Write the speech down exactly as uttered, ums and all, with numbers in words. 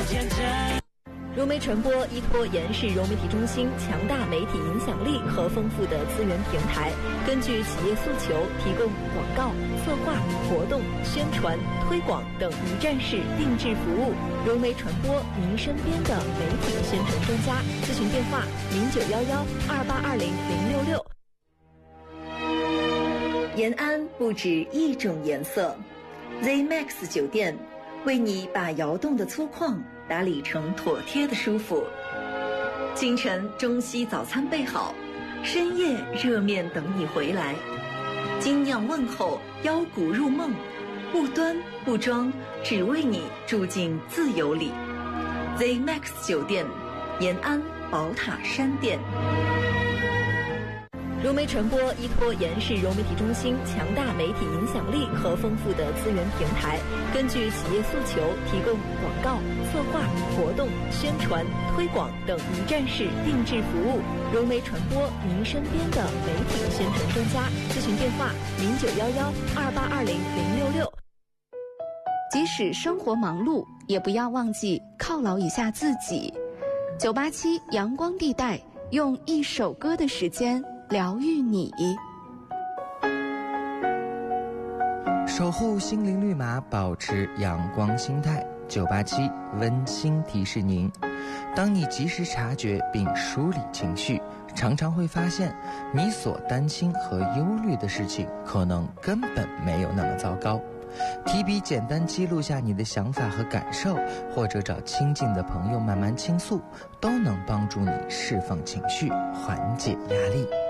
天真。 融媒传播依托延世融媒体中心强大媒体影响力和丰富的资源平台，根据企业诉求，提供广告、策划、活动、宣传、推广等一站式定制服务。融媒传播，您身边的媒体宣传专家。咨询电话：零九幺幺二八二零零六六。延安不止一种颜色 ，Z Max 酒店为你把窑洞的粗犷打理成妥帖的舒服。清晨中西早餐备好，深夜热面等你回来。精酿问候，腰鼓入梦，不端不装，只为你住进自由里。Z Max 酒店，延安宝塔山店。融媒传播依托延世融媒体中心强大媒体影响力和丰富的资源平台，根据企业诉求，提供广告、策划、活动、宣传、推广等一站式定制服务。融媒传播，您身边的媒体宣传专家。咨询电话：零九幺幺二八二零零六六。 即使生活忙碌，也不要忘记犒劳一下自己。九八七阳光地带，用一首歌的时间疗愈你， 守护心灵绿码，保持阳光心态。九八七温馨提示您：当你及时察觉并梳理情绪，常常会发现你所担心和忧虑的事情可能根本没有那么糟糕。提笔简单记录下你的想法和感受，或者找亲近的朋友慢慢倾诉，都能帮助你释放情绪，缓解压力。